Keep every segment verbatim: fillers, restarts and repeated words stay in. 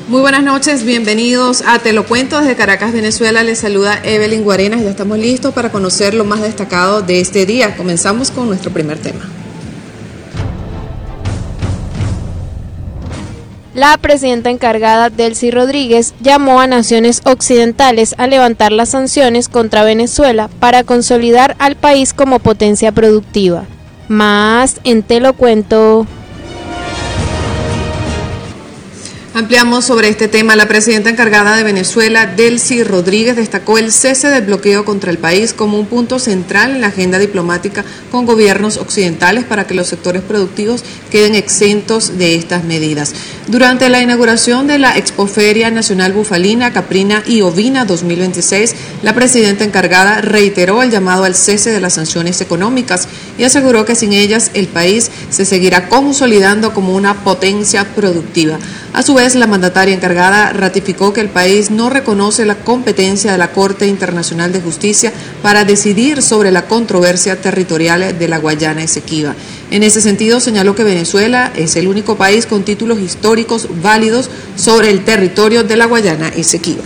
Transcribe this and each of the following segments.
Muy buenas noches, bienvenidos a Te lo cuento desde Caracas, Venezuela. Les saluda Evelyn Guarenas y ya estamos listos para conocer lo más destacado de este día. Comenzamos con nuestro primer tema. La presidenta encargada, Delcy Rodríguez, llamó a naciones occidentales a levantar las sanciones contra Venezuela para consolidar al país como potencia productiva. Más en Te lo cuento. Ampliamos sobre este tema. La presidenta encargada de Venezuela, Delcy Rodríguez, destacó el cese del bloqueo contra el país como un punto central en la agenda diplomática con gobiernos occidentales para que los sectores productivos queden exentos de estas medidas. Durante la inauguración de la Expoferia Nacional Bufalina, Caprina y Ovina dos mil veintiséis, la presidenta encargada reiteró el llamado al cese de las sanciones económicas y aseguró que sin ellas el país se seguirá consolidando como una potencia productiva. A su vez, la mandataria encargada ratificó que el país no reconoce la competencia de la Corte Internacional de Justicia para decidir sobre la controversia territorial de la Guayana Esequiba. En ese sentido, señaló que Venezuela es el único país con títulos históricos válidos sobre el territorio de la Guayana Esequiba.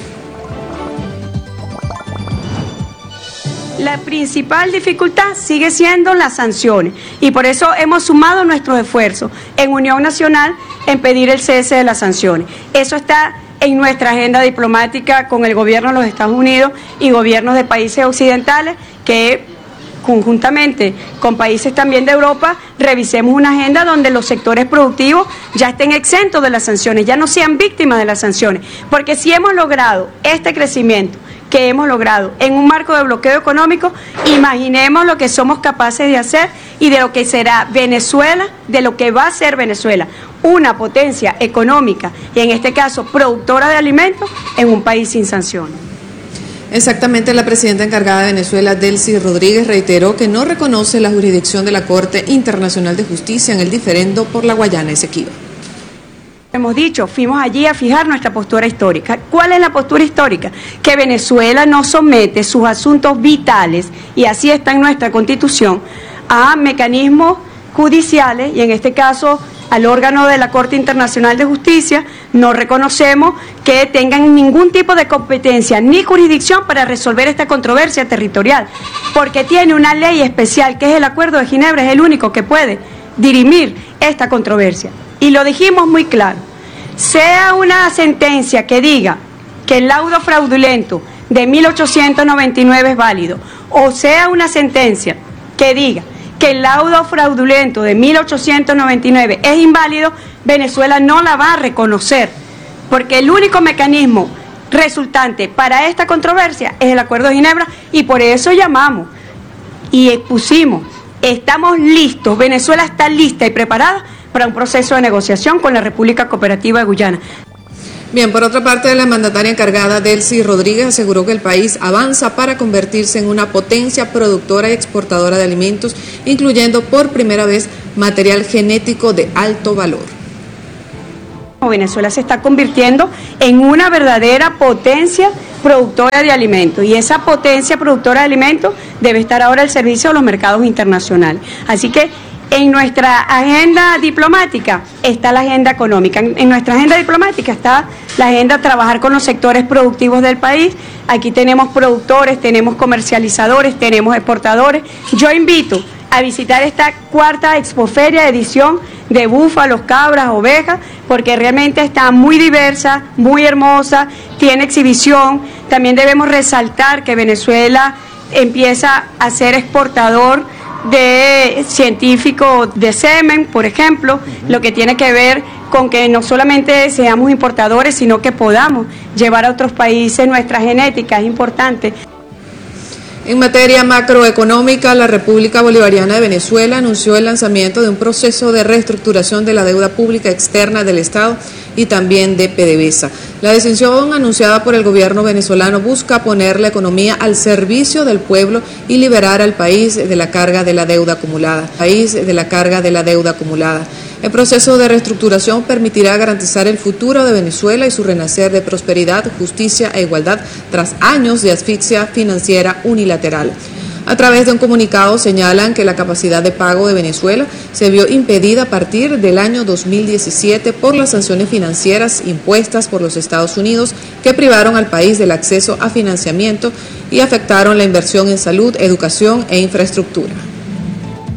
La principal dificultad sigue siendo las sanciones y por eso hemos sumado nuestros esfuerzos en Unión Nacional en pedir el cese de las sanciones. Eso está en nuestra agenda diplomática con el gobierno de los Estados Unidos y gobiernos de países occidentales que conjuntamente con países también de Europa revisemos una agenda donde los sectores productivos ya estén exentos de las sanciones, ya no sean víctimas de las sanciones, porque si hemos logrado este crecimiento que hemos logrado en un marco de bloqueo económico, imaginemos lo que somos capaces de hacer y de lo que será Venezuela, de lo que va a ser Venezuela, una potencia económica y en este caso productora de alimentos en un país sin sanciones. Exactamente, la presidenta encargada de Venezuela, Delcy Rodríguez, reiteró que no reconoce la jurisdicción de la Corte Internacional de Justicia en el diferendo por la Guayana Esequiba. Hemos dicho, fuimos allí a fijar nuestra postura histórica. ¿Cuál es la postura histórica? Que Venezuela no somete sus asuntos vitales, y así está en nuestra Constitución, a mecanismos judiciales, y en este caso al órgano de la Corte Internacional de Justicia. No reconocemos que tengan ningún tipo de competencia ni jurisdicción para resolver esta controversia territorial, porque tiene una ley especial que es el Acuerdo de Ginebra, es el único que puede dirimir esta controversia. Y lo dijimos muy claro, sea una sentencia que diga que el laudo fraudulento de mil ochocientos noventa y nueve es válido, o sea una sentencia que diga que el laudo fraudulento de mil ochocientos noventa y nueve es inválido, Venezuela no la va a reconocer, porque el único mecanismo resultante para esta controversia es el Acuerdo de Ginebra, y por eso llamamos y expusimos, estamos listos, Venezuela está lista y preparada para un proceso de negociación con la República Cooperativa de Guyana. Bien, por otra parte, la mandataria encargada, Delcy Rodríguez, aseguró que el país avanza para convertirse en una potencia productora y exportadora de alimentos, incluyendo por primera vez material genético de alto valor. Venezuela se está convirtiendo en una verdadera potencia productora de alimentos, y esa potencia productora de alimentos debe estar ahora al servicio de los mercados internacionales. Así que en nuestra agenda diplomática está la agenda económica, en nuestra agenda diplomática está la agenda trabajar con los sectores productivos del país. Aquí tenemos productores, tenemos comercializadores, tenemos exportadores. Yo invito a visitar esta cuarta Expoferia edición de búfalos, cabras, ovejas, porque realmente está muy diversa, muy hermosa, tiene exhibición. También debemos resaltar que Venezuela empieza a ser exportador de científicos de semen, por ejemplo, lo que tiene que ver con que no solamente seamos importadores, sino que podamos llevar a otros países nuestra genética, es importante. En materia macroeconómica, la República Bolivariana de Venezuela anunció el lanzamiento de un proceso de reestructuración de la deuda pública externa del Estado y también de PDVSA. La decisión anunciada por el gobierno venezolano busca poner la economía al servicio del pueblo y liberar al país de la carga de la deuda acumulada. País de la carga de la deuda acumulada. El proceso de reestructuración permitirá garantizar el futuro de Venezuela y su renacer de prosperidad, justicia e igualdad tras años de asfixia financiera unilateral. A través de un comunicado señalan que la capacidad de pago de Venezuela se vio impedida a partir del año dos mil diecisiete por las sanciones financieras impuestas por los Estados Unidos que privaron al país del acceso a financiamiento y afectaron la inversión en salud, educación e infraestructura.